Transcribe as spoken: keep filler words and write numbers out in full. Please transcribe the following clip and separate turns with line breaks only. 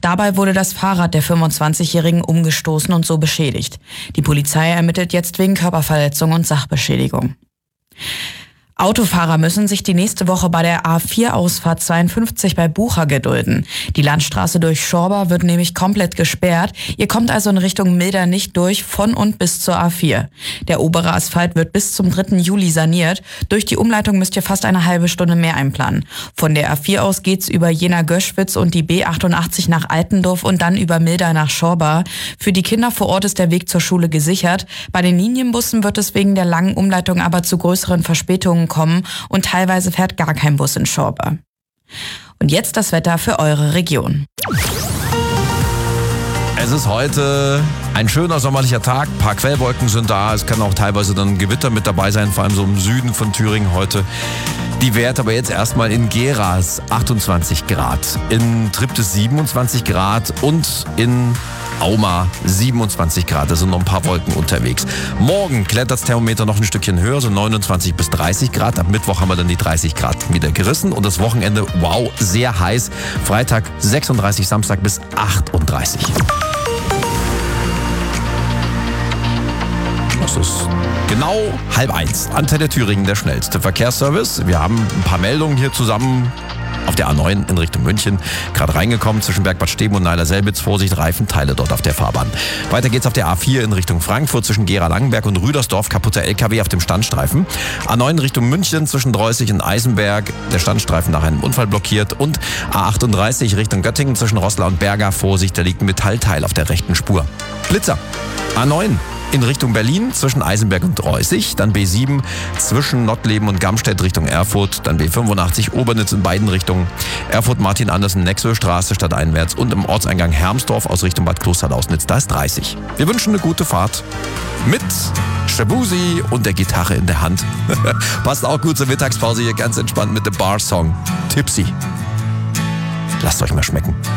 Dabei wurde das Fahrrad der fünfundzwanzigjährigen umgestoßen und so beschädigt. Die Polizei ermittelt jetzt wegen Körperverletzung und Sachbeschädigung. Autofahrer müssen sich die nächste Woche bei der A vier Ausfahrt zweiundfünfzig bei Bucha gedulden. Die Landstraße durch Schorber wird nämlich komplett gesperrt. Ihr kommt also in Richtung Milder nicht durch, von und bis zur A vier. Der obere Asphalt wird bis zum dritten Juli saniert. Durch die Umleitung müsst ihr fast eine halbe Stunde mehr einplanen. Von der A vier aus geht's über Jena-Göschwitz und die B achtundachtzig nach Altendorf und dann über Milder nach Schorber. Für die Kinder vor Ort ist der Weg zur Schule gesichert. Bei den Linienbussen wird es wegen der langen Umleitung aber zu größeren Verspätungen kommen und teilweise fährt gar kein Bus in Schorber. Und jetzt das Wetter für eure Region.
Es ist heute ein schöner sommerlicher Tag, ein paar Quellwolken sind da, es kann auch teilweise dann Gewitter mit dabei sein, vor allem so im Süden von Thüringen heute. Die Werte aber jetzt erstmal in Geras achtundzwanzig Grad, in Triptis siebenundzwanzig Grad und in Auma siebenundzwanzig Grad, da sind noch ein paar Wolken unterwegs. Morgen klettert das Thermometer noch ein Stückchen höher, so neunundzwanzig bis dreißig Grad. Ab Mittwoch haben wir dann die dreißig Grad wieder gerissen und das Wochenende, wow, sehr heiß. Freitag sechsunddreißig, Samstag bis achtunddreißig. Das ist genau halb eins. Antenne Thüringen, der schnellste Verkehrsservice. Wir haben ein paar Meldungen hier zusammen auf der A neun in Richtung München. Gerade reingekommen zwischen Bergbad Steben und Neiler-Selbitz. Vorsicht, Reifenteile dort auf der Fahrbahn. Weiter geht's auf der A vier in Richtung Frankfurt zwischen Gera-Langenberg und Rüdersdorf. Kaputter L K W auf dem Standstreifen. A neun Richtung München zwischen Dreußig und Eisenberg. Der Standstreifen nach einem Unfall blockiert. Und A achtunddreißig Richtung Göttingen zwischen Roßla und Berga. Vorsicht, da liegt ein Metallteil auf der rechten Spur. Blitzer. A neun. In Richtung Berlin zwischen Eisenberg und Dreußig, dann B sieben zwischen Nottleben und Gamstedt Richtung Erfurt, dann B fünfundachtzig Obernitz in beiden Richtungen, Erfurt Martin Andersen Nexöstraße stadteinwärts und im Ortseingang Hermsdorf aus Richtung Bad Klosterlausnitz, da ist dreißig. Wir wünschen eine gute Fahrt mit Shabuzi und der Gitarre in der Hand. Passt auch gut zur Mittagspause hier ganz entspannt mit dem Bar-Song Tipsy. Lasst euch mal schmecken.